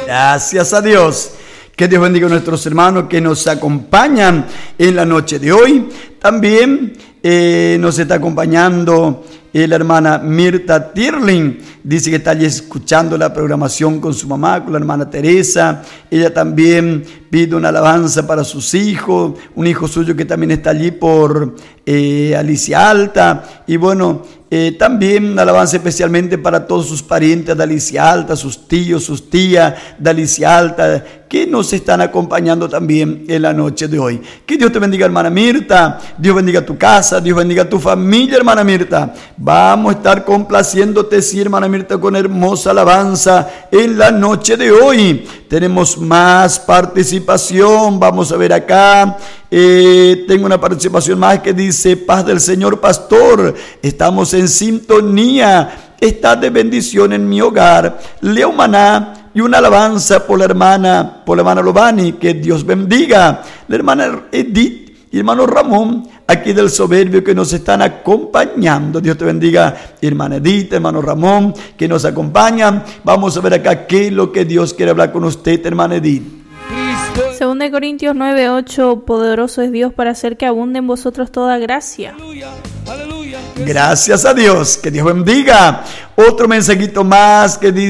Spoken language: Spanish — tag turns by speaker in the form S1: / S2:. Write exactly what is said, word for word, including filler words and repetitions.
S1: Gracias a Dios. Que Dios bendiga a nuestros hermanos que nos acompañan en la noche de hoy. También eh, nos está acompañando eh, la hermana Mirta Tirling. Dice que está allí escuchando la programación con su mamá, con la hermana Teresa. Ella también pide una alabanza para sus hijos, un hijo suyo que también está allí por eh, Alicia Alta. Y bueno, eh, también una alabanza especialmente para todos sus parientes de Alicia Alta, sus tíos, sus tías de Alicia Alta, que nos están acompañando también en la noche de hoy. Que Dios te bendiga, hermana Mirta. Dios bendiga tu casa, Dios bendiga tu familia, hermana Mirta. Vamos a estar complaciéndote, sí, hermana Mirta, con hermosa alabanza en la noche de hoy. Tenemos más participación. Vamos a ver acá. Eh, tengo una participación más que dice: paz del Señor, pastor. Estamos en sintonía. Está de bendición en mi hogar. Leo Maná. Y una alabanza por la hermana, por la hermana Lovani, que Dios bendiga. La hermana Edith y hermano Ramón, aquí del Soberbio, que nos están acompañando. Dios te bendiga, hermana Edith, hermano Ramón, que nos acompañan. Vamos a ver acá qué es lo que Dios quiere hablar con usted, hermana Edith.
S2: Segunda de Corintios nueve ocho, poderoso es Dios para hacer que abunde en vosotros toda gracia.
S1: Gracias a Dios, que Dios bendiga. Otro mensajito más que dice: